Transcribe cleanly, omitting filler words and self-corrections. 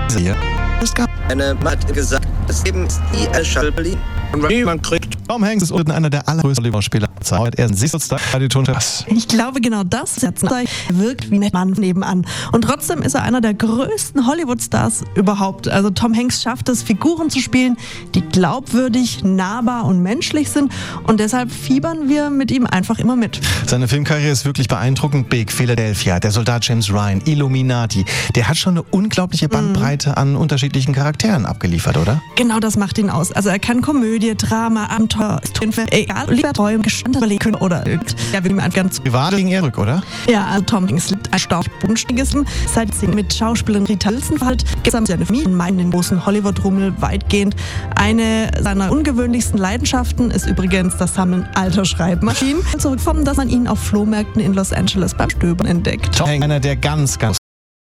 Serie. Es gab eine Matt gesagt, das Leben ist die Berlin. Und man kriegt. Tom Hanks ist unten einer der allergrößten Hollywood-Spieler der Zeit. Er ist ein Sicherheitstag bei den was. Ich glaube, genau das wirkt wie ein Mann nebenan. Und trotzdem ist er einer der größten Hollywood-Stars überhaupt. Also Tom Hanks schafft es, Figuren zu spielen, die glaubwürdig, nahbar und menschlich sind. Und deshalb fiebern wir mit ihm einfach immer mit. Seine Filmkarriere ist wirklich beeindruckend. Big, Philadelphia, der Soldat James Ryan, Illuminati. Der hat schon eine unglaubliche Bandbreite an unterschiedlichen Charakteren abgeliefert, oder? Genau das macht ihn aus. Also er kann Komödie, Drama, Abenteuer, egal, lieber Träume, Gestand überlegen oder er will ihm einfach ganz Privat ging er rück, oder? Ja, also Tom Hanks liebt ein bodenständiges seit sie mit Schauspielerin Rita Wilson verhält, gesamt seine Familie meinen den großen Hollywood-Rummel weitgehend. Eine seiner ungewöhnlichsten Leidenschaften ist übrigens das Sammeln alter Schreibmaschinen. Zurückkommen, dass man ihn auf Flohmärkten in Los Angeles beim Stöbern entdeckt. Tom Hanks, einer der ganz